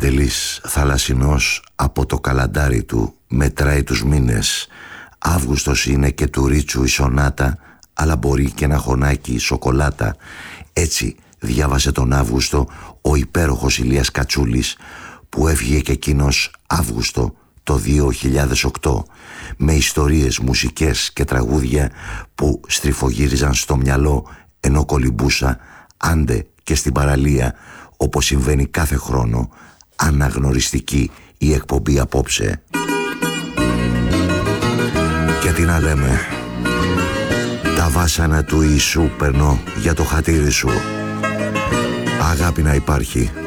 Παντελής θαλασσινός από το καλαντάρι του μετράει τους μήνες. Αύγουστος είναι και του ρίτσου η σονάτα, αλλά μπορεί και να χωνάκι η σοκολάτα. Έτσι διάβασε τον Αύγουστο ο υπέροχος Ηλίας Κατσούλης, που έφυγε και εκείνος Αύγουστο το 2008, με ιστορίες, μουσικές και τραγούδια που στριφογύριζαν στο μυαλό, ενώ κολυμπούσα άντε και στην παραλία, όπως συμβαίνει κάθε χρόνο. Αναγνωριστική η εκπομπή απόψε. Και τι να λέμε, τα βάσανα του Ιησού περνώ για το χατήρι σου. Αγάπη να υπάρχει.